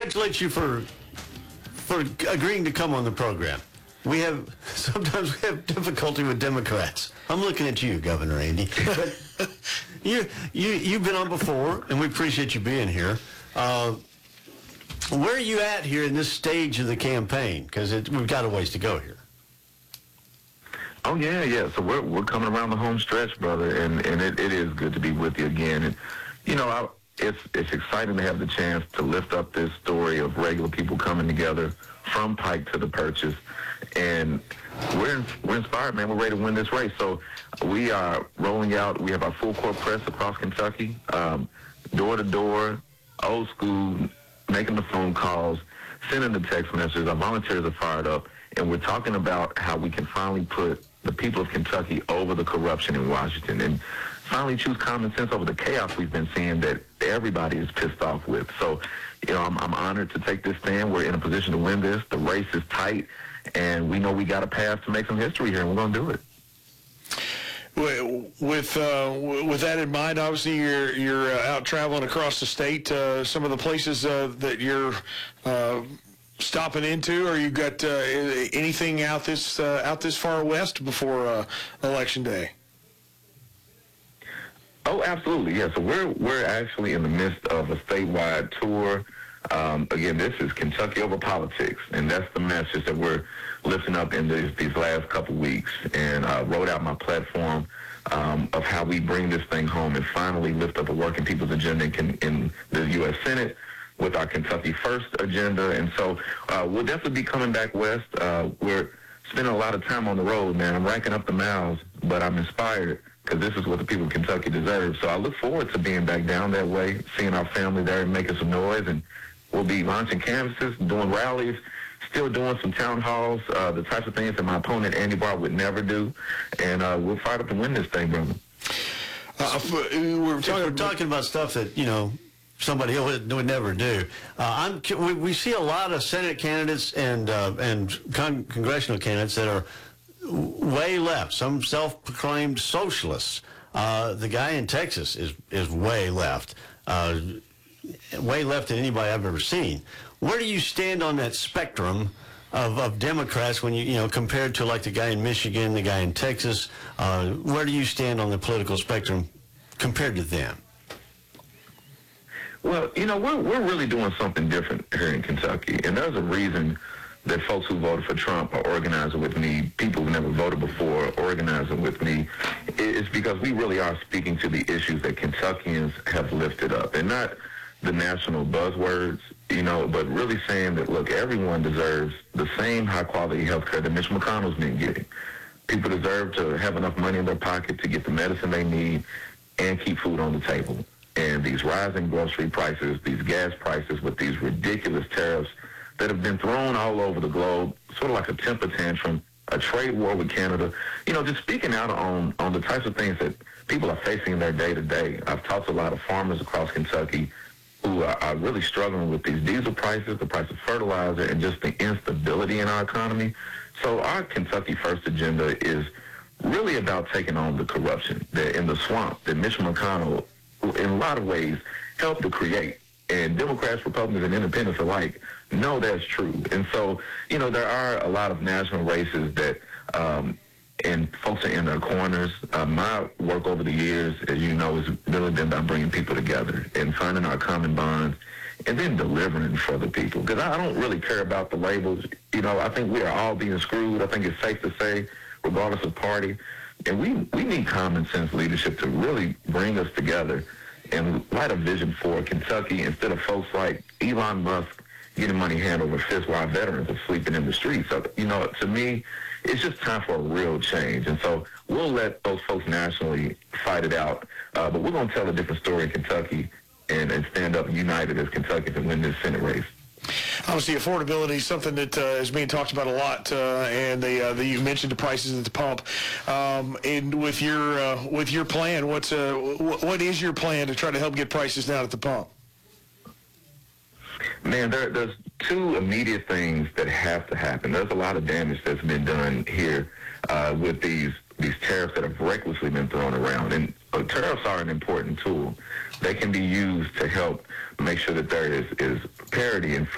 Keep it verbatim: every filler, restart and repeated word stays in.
congratulate you for for agreeing to come on the program. We have sometimes we have difficulty with Democrats. I'm looking at you, Governor Andy. But you you you've been on before, and we appreciate you being here. Uh, where are you at here in this stage of the campaign? Because we've got a ways to go here. Oh yeah, yeah. So we're we're coming around the home stretch, brother, and and it, it is good to be with you again. And you know, I, it's it's exciting to have the chance to lift up this story of regular people coming together from Pike to the Purchase, and we're we're inspired, man. We're ready to win this race. So we are rolling out. We have our full court press across Kentucky, um, door to door, old school, making the phone calls, sending the text messages. Our volunteers are fired up, and we're talking about how we can finally put the people of Kentucky over the corruption in Washington and finally choose common sense over the chaos we've been seeing that everybody is pissed off with. So, you know, I'm, I'm honored to take this stand. We're in a position to win this. The race is tight, and we know we got a path to make some history here, and we're going to do it. With uh, with that in mind, obviously you're you're uh, out traveling across the state. Uh, some of the places uh, that you're uh, stopping into, or you got uh, anything out this uh, out this far west before uh, Election Day? Oh, absolutely, yeah. So we're we're actually in the midst of a statewide tour. Um, again, this is Kentucky over politics, and that's the message that we're lifting up in these, these last couple weeks. And I uh, wrote out my platform um, of how we bring this thing home and finally lift up a working people's agenda in, in the U S Senate with our Kentucky First agenda. And so uh, we'll definitely be coming back west. Uh, we're spending a lot of time on the road, man. I'm racking up the miles, but I'm inspired because this is what the people of Kentucky deserve. So I look forward to being back down that way, seeing our family there and making some noise. And we'll be launching canvases, doing rallies, still doing some town halls, uh, the types of things that my opponent, Andy Barr, would never do. And uh, we're fired up to win this thing, brother. Uh, we're, talking, we're talking about stuff that, you know, somebody would, would never do. Uh, I'm, we, we see a lot of Senate candidates and uh, and con- congressional candidates that are way left, some self-proclaimed socialists. Uh, the guy in Texas is, is way left, uh, way left than anybody I've ever seen. Where do you stand on that spectrum of, of Democrats when you, you know, compared to like the guy in Michigan, the guy in Texas? Uh, where do you stand on the political spectrum compared to them? Well, you know, we're we're really doing something different here in Kentucky, and there's a reason that folks who voted for Trump are organizing with me, people who never voted before are organizing with me. It's because we really are speaking to the issues that Kentuckians have lifted up, and not the national buzzwords, you know, but really saying that, look, everyone deserves the same high-quality health care that Mitch McConnell's been getting. People deserve to have enough money in their pocket to get the medicine they need and keep food on the table. And these rising grocery prices, these gas prices with these ridiculous tariffs that have been thrown all over the globe, sort of like a temper tantrum, a trade war with Canada, you know, just speaking out on, on the types of things that people are facing in their day-to-day. I've talked to a lot of farmers across Kentucky who are, are really struggling with these diesel prices, the price of fertilizer, and just the instability in our economy. So our Kentucky First agenda is really about taking on the corruption that in the swamp that Mitch McConnell, in a lot of ways, helped to create. And Democrats, Republicans, and independents alike know that's true. And so, you know, there are a lot of national races that, um, and folks are in their corners. Uh, my work over the years, as you know, has really been about bringing people together and finding our common bonds and then delivering for the people. Because I don't really care about the labels. You know, I think we are all being screwed. I think it's safe to say, regardless of party. And we, we need common sense leadership to really bring us together and light a vision for Kentucky instead of folks like Elon Musk getting money hand over fist while veterans are sleeping in the streets. So, you know, to me, it's just time for a real change. And so we'll let those folks nationally fight it out. Uh, but we're going to tell a different story in Kentucky and, and stand up united as Kentucky to win this Senate race. Obviously, affordability is something that uh, is being talked about a lot, uh, and the, uh, the you mentioned the prices at the pump. Um, and with your uh, with your plan, what's uh, what is your plan to try to help get prices down at the pump? Man, there, there's two immediate things that have to happen. There's a lot of damage that's been done here uh, with these these tariffs that have recklessly been thrown around. And uh, tariffs are an important tool. They can be used to help make sure that there is, is parity and